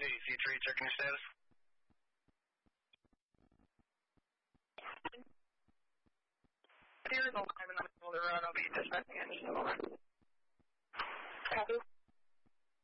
Hey, C3, checking your status. Here is alive and I'm able to run. I'll be dispatching